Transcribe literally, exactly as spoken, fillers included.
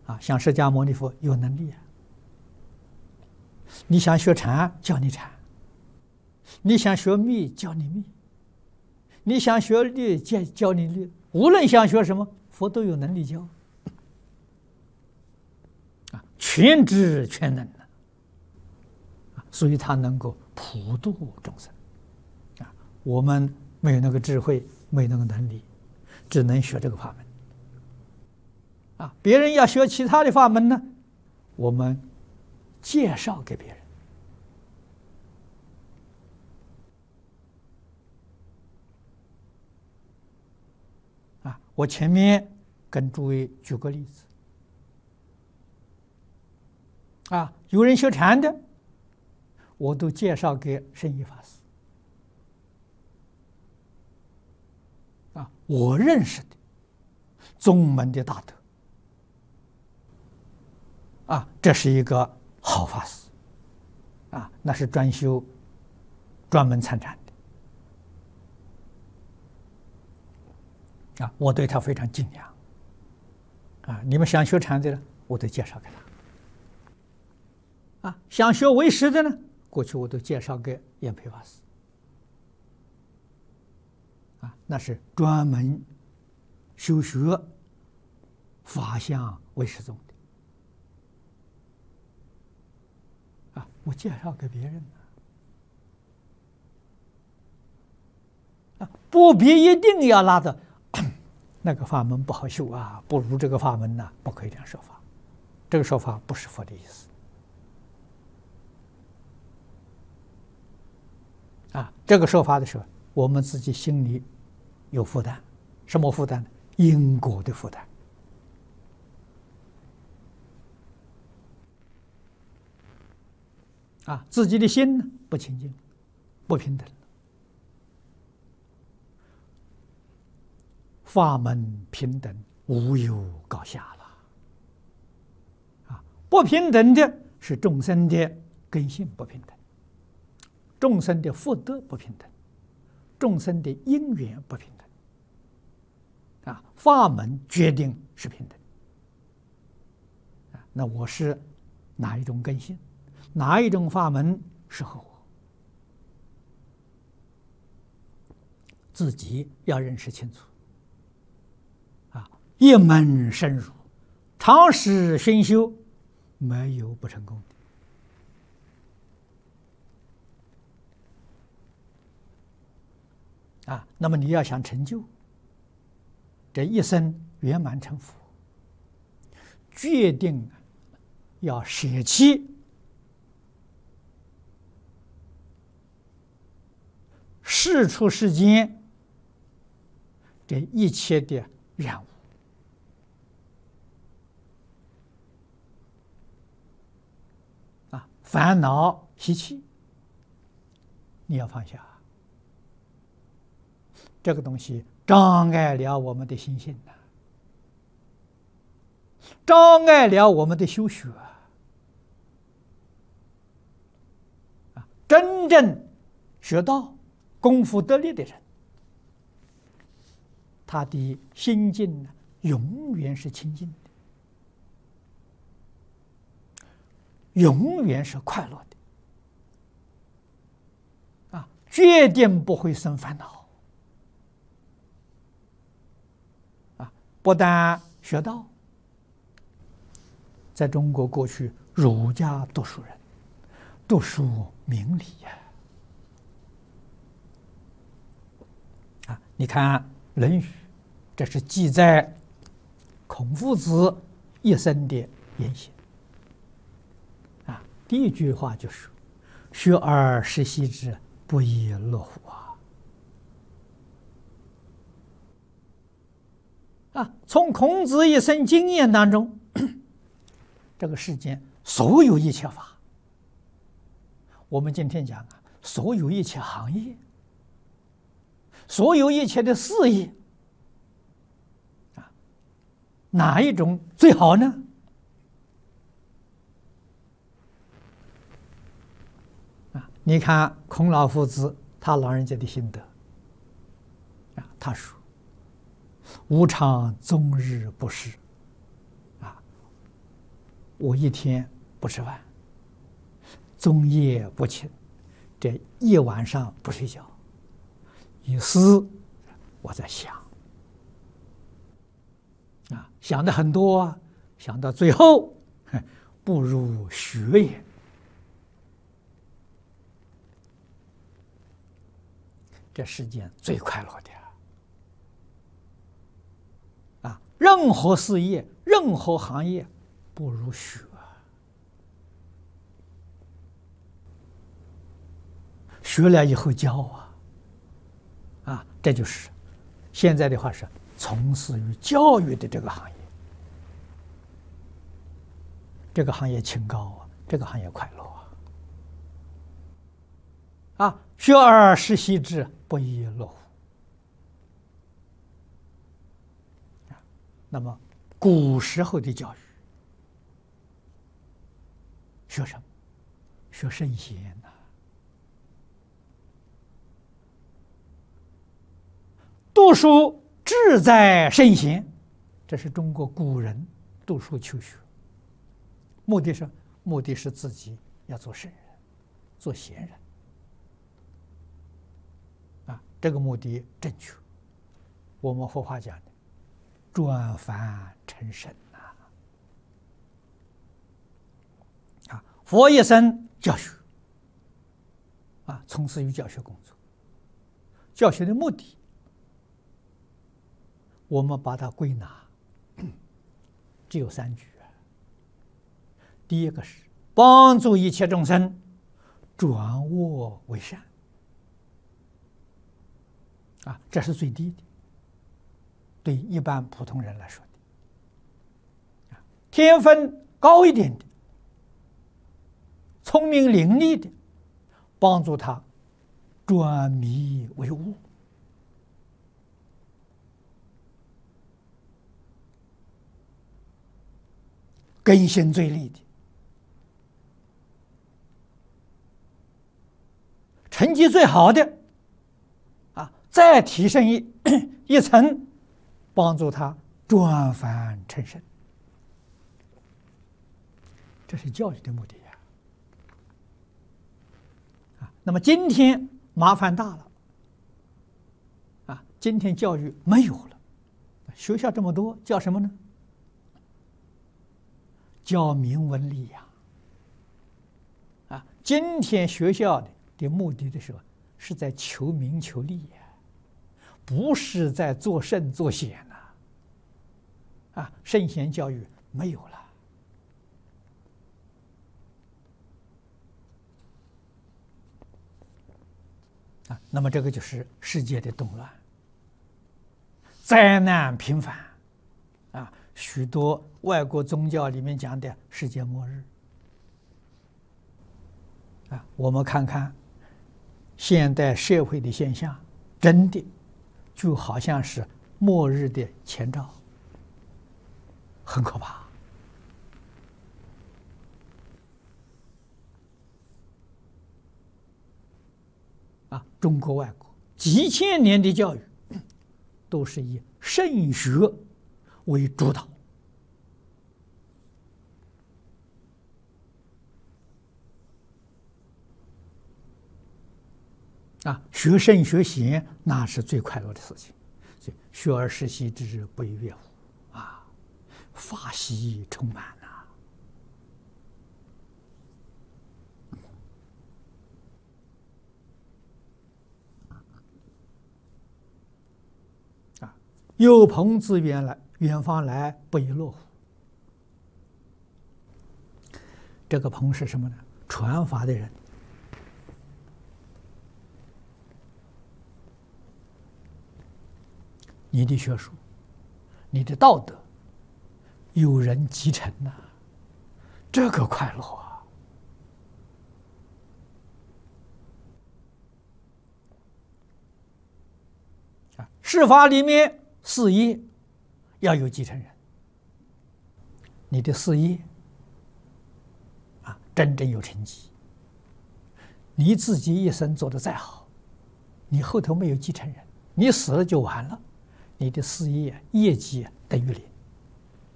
啊，像释迦牟尼佛有能力啊。你想学禅，教你禅；你想学密，教你密；你想学律，教教你律。无论想学什么，佛都有能力教。啊，全知全能的，所以他能够普度众生。啊，我们没有那个智慧，没有那个能力，只能学这个法门。啊，别人要学其他的法门呢，我们介绍给别人。啊，我前面跟诸位举个例子。啊，有人学禅的，我都介绍给圣依法师。啊，我认识的宗门的大德。啊，这是一个好法师。啊，那是专修、专门参禅的。啊，我对他非常敬仰。啊，你们想学禅的呢，我都介绍给他。啊，想学唯识的呢，过去我都介绍给延培法师。啊，那是专门修学法相唯识宗的。啊，我介绍给别人啊，不必一定要拉的那个法门不好修啊，不如这个法门呢、啊，不可以这样说法。这个说法不是佛的意思。啊，这个说法的时候，我们自己心里有负担，什么负担呢？因果的负担。啊，自己的心呢不清净，不平等。法门平等，无有高下了。啊，不平等的是众生的根性不平等。众生的福德不平等，众生的因缘不平等。啊，法门决定是平等。啊，那我是哪一种根性，哪一种法门适合我，自己要认识清楚。啊，一门深入，长时熏修，没有不成功的。啊，那么你要想成就，这一生圆满成佛，决定要舍弃世出世间这一切的染污。啊，烦恼习气，你要放下。这个东西障碍了我们的心性呐，障碍了我们的修学啊！真正学道、功夫得力的人，他的心境呢，永远是清净的，永远是快乐的，啊，决定不会生烦恼。不但学道，在中国过去儒家读书人读书明理呀。啊，你看《论语》，这是记载孔夫子一生的言行。啊，第一句话就是“学而时习之，不亦乐乎”啊。啊，从孔子一生经验当中，这个世间所有一切法，我们今天讲啊，所有一切行业，所有一切的事业，啊，哪一种最好呢？啊，你看孔老夫子他老人家的心得，啊，他说。无常终日不逝，啊， 我一天不吃饭，终夜不寝，这一晚上不睡觉，于思我在想啊，想的很多啊，想到最后，不如学也。这世间最快乐的啊！任何事业、任何行业，不如学。学了以后教啊，啊，这就是现在的话是从事于教育的这个行业。这个行业清高啊，这个行业快乐啊！啊，学而时习之，不亦乐乎？啊，那么古时候的教育，学什么？学圣贤呐、啊。读书志在圣贤，这是中国古人读书求学，目的是目的是自己要做圣人，做贤人。啊，这个目的正确。我们佛法讲的“转凡成圣”呐，啊，佛一生教学，啊，从事于教学工作。教学的目的，我们把它归纳，只有三句。第一个是帮助一切众生转恶为善。啊，这是最低的，对一般普通人来说的。天分高一点的、聪明伶俐的，帮助他转迷为悟。根性最利的，成绩最好的。再提升一一层，帮助他转凡成圣，这是教育的目的呀！啊，那么今天麻烦大了，啊，今天教育没有了，学校这么多，教什么呢？教明文利养。啊，今天学校的的目的的时候，是在求名求利呀。不是在做圣做贤呐、啊，啊，圣贤教育没有了，啊，那么这个就是世界的动乱，灾难频繁，啊，许多外国宗教里面讲的世界末日，啊，我们看看现代社会的现象，真的。就好像是末日的前兆，很可怕。啊，中国外国几千年的教育，都是以圣学为主导。啊，学圣学贤那是最快乐的事情，所以学而时习之，不亦乐乎啊！法喜充满呐！啊，有朋自远来，远方来，不亦乐乎？这个朋是什么呢？传法的人。你的学术，你的道德，有人继承呐、啊，这个快乐啊！啊，事法里面事业要有继承人，你的事业啊真正有成绩，你自己一生做得再好，你后头没有继承人，你死了就完了。你的事业业绩等于零。